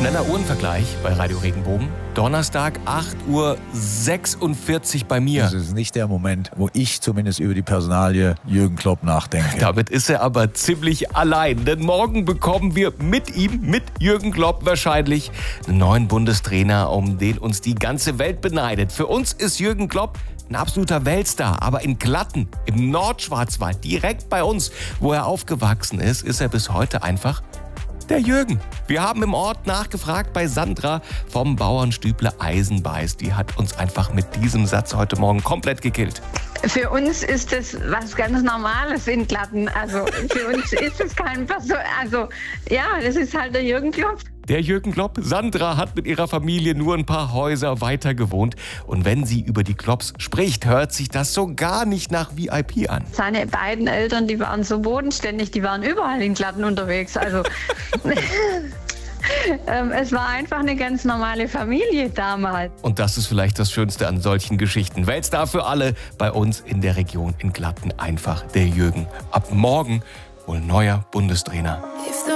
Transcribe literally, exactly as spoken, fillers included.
Schneller Uhrenvergleich bei Radio Regenbogen. Donnerstag, acht Uhr sechsundvierzig bei mir. Das ist nicht der Moment, wo ich zumindest über die Personalie Jürgen Klopp nachdenke. Damit ist er aber ziemlich allein. Denn morgen bekommen wir mit ihm, mit Jürgen Klopp wahrscheinlich, einen neuen Bundestrainer, um den uns die ganze Welt beneidet. Für uns ist Jürgen Klopp ein absoluter Weltstar. Aber in Glatten, im Nordschwarzwald, direkt bei uns, wo er aufgewachsen ist, ist er bis heute einfach der Jürgen. Wir haben im Ort nachgefragt bei Sandra vom Bauernstüble Eisenbeiß. Die hat uns einfach mit diesem Satz heute Morgen komplett gekillt. Für uns ist es was ganz Normales in Glatten. Also für uns ist es kein Person. Also ja, das ist halt der Jürgen Klopp. Der Jürgen Klopp. Sandra hat mit ihrer Familie nur ein paar Häuser weiter gewohnt. Und wenn sie über die Klopps spricht, hört sich das so gar nicht nach V I P an. Seine beiden Eltern, die waren so bodenständig, die waren überall in Glatten unterwegs. Also ähm, es war einfach eine ganz normale Familie damals. Und das ist vielleicht das Schönste an solchen Geschichten. Weltstar für alle bei uns in der Region in Glatten. Einfach der Jürgen. Ab morgen wohl neuer Bundestrainer.